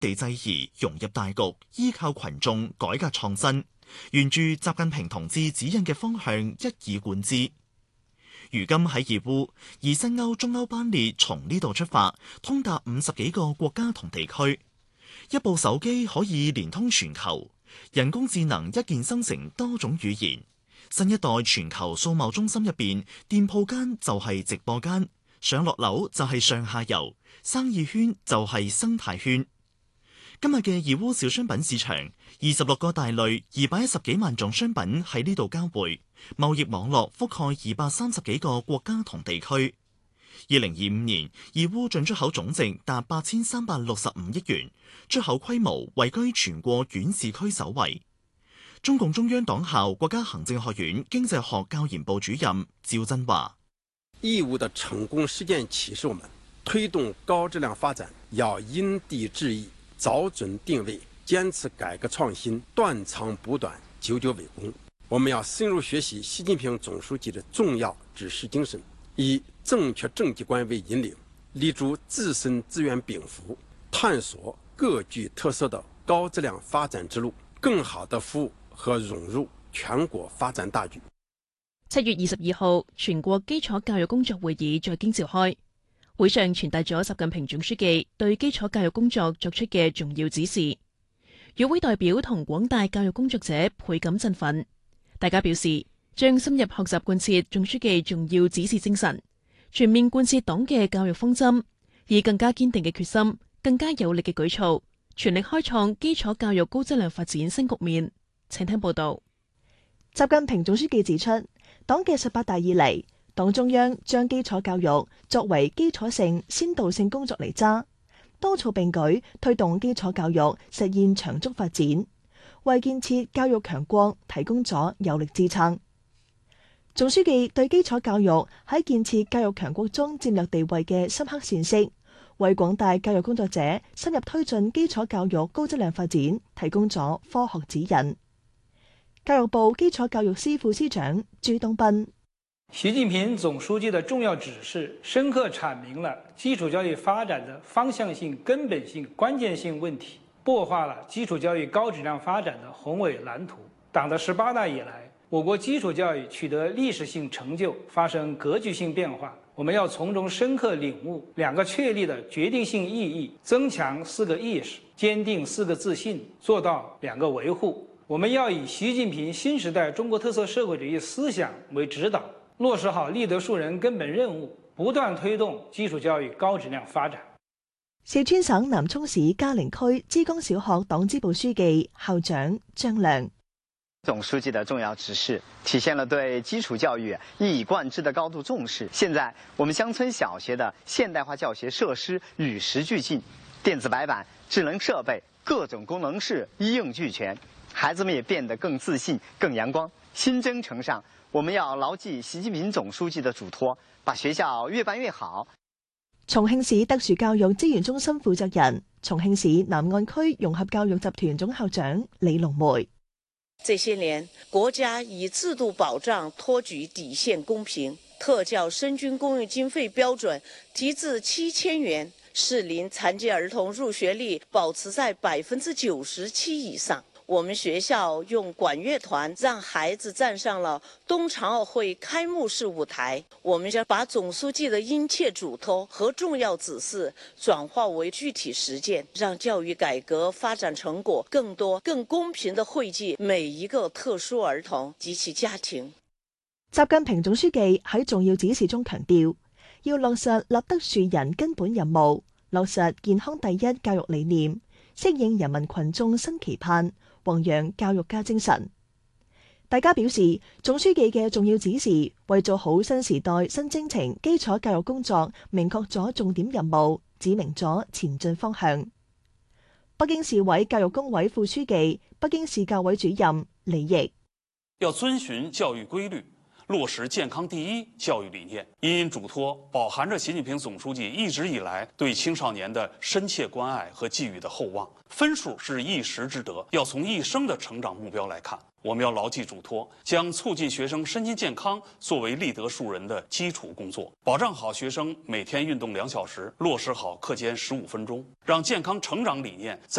地制宜，融入大局，依靠群眾，改革創新，沿住習近平同志指引嘅方向一以貫之。如今喺義烏，而新歐、中歐班列從呢度出發，通達50幾個國家同地區。一部手機可以連通全球，人工智能一鍵生成多種語言。新一代全球數貿中心入邊，店鋪間就係直播間，上落樓就係上下游，生意圈就係生態圈。今日嘅義烏小商品市場，26個大類210幾萬種商品喺呢度交匯，貿易網絡覆蓋230幾個國家同地區。2025年，義烏進出口總值達8365億元，出口規模位居全國縣市區首位。中共中央黨校國家行政學院經濟學教研部主任趙振華： 義烏的成功實踐啟示我們，推動高質量發展要因地制宜，找準定位，堅持改革創新，斷長補短，久久為功。我們要深入學習習近平總書記的重要指示精神，以正確政績觀為引領，立足自身資源稟賦，探索各具特色的高質量發展之路，更好地服務和融入全國發展大局。 7月22號，全國基礎教育工作會議在京召開，會上傳達咗習近平總書記對基礎教育工作作出嘅重要指示。與會代表同廣大教育工作者倍感振奮，大家表示將深入學習貫徹總書記重要指示精神，全面貫徹黨嘅教育方針，以更加堅定嘅決心、更加有力嘅舉措，全力開創基礎教育高質量發展新局面。請聽報道。 習近平總書記指出，黨嘅18大以嚟，黨中央將基礎教育作為基礎性、先導性工作嚟揸，多措並舉推動基礎教育實現長足發展，為建設教育強國提供咗有力支撐。總書記對基礎教育喺建設教育強國中戰略地位嘅深刻闡釋，為廣大教育工作者深入推進基礎教育高質量發展提供咗科學指引。教育部基礎教育司副司長朱東斌： 習近平總書記的重要指示，深刻闡明了基礎教育發展的方向性、根本性、關鍵性問題，擘畫了基礎教育高質量發展的宏偉藍圖。黨的18大以來，我國基礎教育取得歷史性成就，發生格局性變化。我們要從中深刻領悟2個確立的決定性意義，增強4個意識，堅定4個自信，做到2個維護。我們要以習近平新時代中國特色社會主義思想為指導，落實好立德樹人根本任務，不斷推動基礎教育高質量發展。 四川省南充市嘉陵區枝江小學黨支部書記、校長張亮： 總書記的重要指示體現了對基礎教育一以貫之的高度重視。現在我們鄉村小學的現代化教學設施與時俱進，電子白板、智能設備、各種功能室一應俱全，孩子們也變得更自信、更陽光。新征程上，我們要牢記習近平總書記的囑託，把學校越辦越好。 重慶市特殊教育資源中心負責人、重慶市南岸區融合教育集團總校長李龍梅： 這些年，國家以制度保障托舉底線公平，特教生均公用經費標準提至7000元，適齡殘疾兒童入學率保持在97%以上。我們學校用管樂團讓孩子站上了冬殘奧會開幕式舞台。我們將把總書記的殷切囑託和重要指示轉化為具體實踐，讓教育改革發展成果更多、更公平地惠及每一個特殊兒童及其家庭。 習近平總書記喺重要指示中強調，要落實立德樹人根本任務，落實健康第一教育理念，適應人民群眾新期盼，弘揚教育家精神。大家表示，總書記嘅重要指示為做好新時代新征程基礎教育工作明確咗重點任務，指明咗前進方向。北京市委教育工委副書記、北京市教委主任李毅： 要遵循教育規律， 落实健康第一教育理念。因嘱托饱含着习近平总书记一直以来对青少年的深切关爱和寄予的厚望，分数是一时之得，要从一生的成长目标来看。我们要牢记嘱托，将促进学生身心健康作为立德树人的基础工作，保障好学生每天运动2小时，落实好课间15分钟，让健康成长理念在